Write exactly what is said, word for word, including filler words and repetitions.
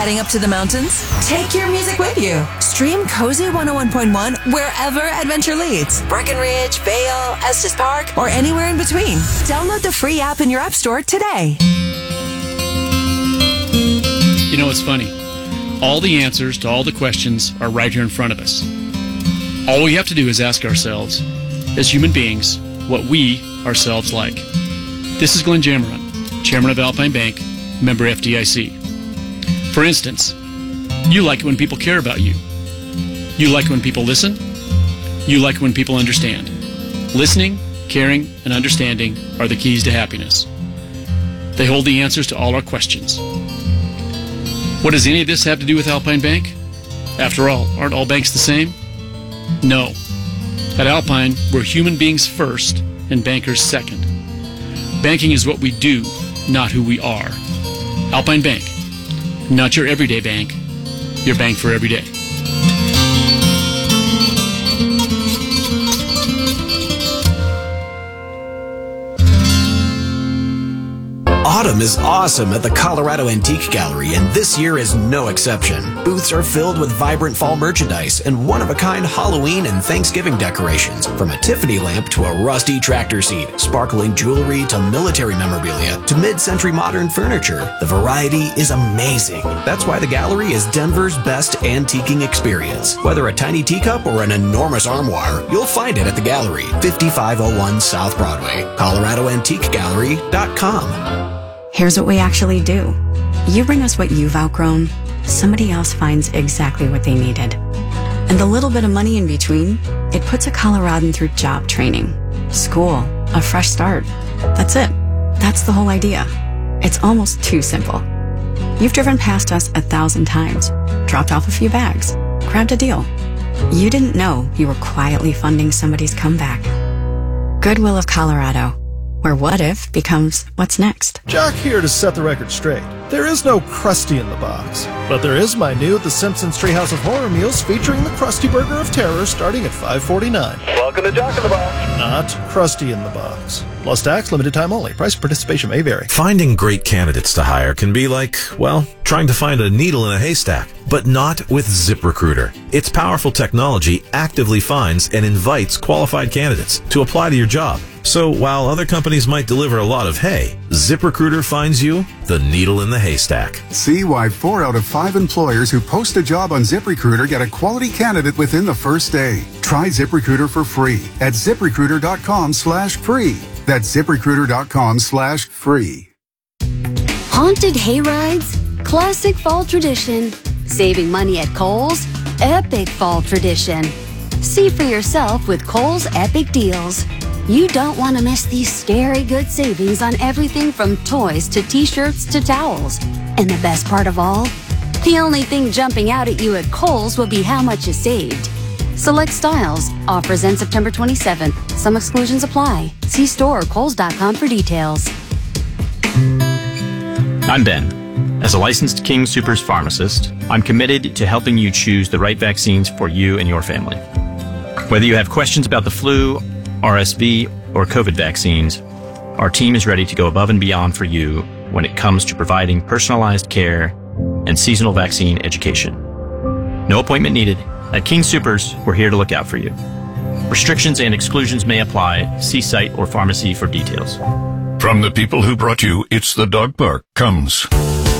Heading up to the mountains? Take your music with you. Stream Cozy one oh one point one wherever adventure leads. Breckenridge, Vail, Estes Park, or anywhere in between. Download the free app in your app store today. You know, it's funny. All the answers to all the questions are right here in front of us. All we have to do is ask ourselves, as human beings, what we ourselves like. This is Glenn Jammerman, Chairman of Alpine Bank, member F D I C. For instance, you like it when people care about you. You like it when people listen. You like it when people understand. Listening, caring, and understanding are the keys to happiness. They hold the answers to all our questions. What does any of this have to do with Alpine Bank? After all, aren't all banks the same? No. At Alpine, we're human beings first and bankers second. Banking is what we do, not who we are. Alpine Bank. Not your everyday bank. Your bank for every day. Autumn is awesome at the Colorado Antique Gallery, and this year is no exception. Booths are filled with vibrant fall merchandise and one-of-a-kind Halloween and Thanksgiving decorations. From a Tiffany lamp to a rusty tractor seat, sparkling jewelry to military memorabilia to mid-century modern furniture, the variety is amazing. That's why the gallery is Denver's best antiquing experience. Whether a tiny teacup or an enormous armoire, you'll find it at the gallery, fifty-five oh one South Broadway, colorado antique gallery dot com. Here's what we actually do. You bring us what you've outgrown, somebody else finds exactly what they needed. And the little bit of money in between, it puts a Coloradan through job training, school, a fresh start. That's it. That's the whole idea. It's almost too simple. You've driven past us a thousand times, dropped off a few bags, grabbed a deal. You didn't know you were quietly funding somebody's comeback. Goodwill of Colorado, where what if becomes what's next. Jock here to set the record straight. There is no Krusty in the box, but there is my new The Simpsons Treehouse of Horror meals featuring the Krusty Burger of Terror starting at five forty-nine. Welcome to Jock in the Box. Not Krusty in the box. Plus tax, limited time only. Price and participation may vary. Finding great candidates to hire can be like, well, trying to find a needle in a haystack. But not with ZipRecruiter. Its powerful technology actively finds and invites qualified candidates to apply to your job. So while other companies might deliver a lot of hay, ZipRecruiter finds you the needle in the haystack. See why four out of five employers who post a job on ZipRecruiter get a quality candidate within the first day. Try ZipRecruiter for free at ZipRecruiter.com slash free. That's ZipRecruiter.com slash free. Haunted hay rides? Classic fall tradition. Saving money at Kohl's? Epic fall tradition. See for yourself with Kohl's Epic Deals. You don't want to miss these scary good savings on everything from toys to t-shirts to towels. And the best part of all? The only thing jumping out at you at Kohl's will be how much you saved. Select styles. Offers end September twenty-seventh. Some exclusions apply. See store or Kohls dot com for details. I'm Ben. As a licensed King Soopers pharmacist, I'm committed to helping you choose the right vaccines for you and your family. Whether you have questions about the flu, R S V, or COVID vaccines, our team is ready to go above and beyond for you when it comes to providing personalized care and seasonal vaccine education. No appointment needed. At King Soopers, we're here to look out for you. Restrictions and exclusions may apply. See site or pharmacy for details. From the people who brought you It's the Dog Park comes